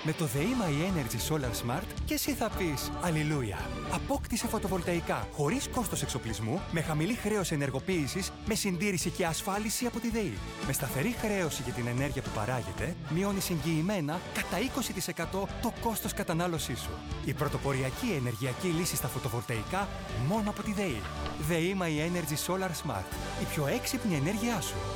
Με το The My Energy Solar Smart και εσύ θα πεις Αλληλούια. Απόκτησε φωτοβολταϊκά χωρίς κόστος εξοπλισμού, με χαμηλή χρέωση ενεργοποίησης, με συντήρηση και ασφάλιση από τη ΔΕΗ. Με σταθερή χρέωση για την ενέργεια που παράγεται, μειώνεις εγγυημένα κατά 20% το κόστος κατανάλωσής σου. Η πρωτοποριακή ενεργειακή λύση στα φωτοβολταϊκά μόνο από τη ΔΕΗ. The My Energy Solar Smart. Η πιο έξυπνη ενέργειά σου.